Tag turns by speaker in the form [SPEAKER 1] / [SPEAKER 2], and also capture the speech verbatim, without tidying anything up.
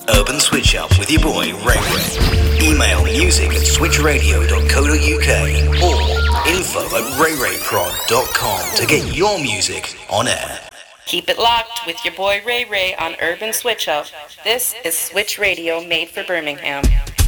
[SPEAKER 1] Urban Switch Up with your boy Ray Ray. Email music at switch radio dot co dot uk or info at ray ray prod dot com to get your music on air.
[SPEAKER 2] Keep it locked with your boy Ray Ray on Urban Switch Up. This is Switch Radio made for Birmingham.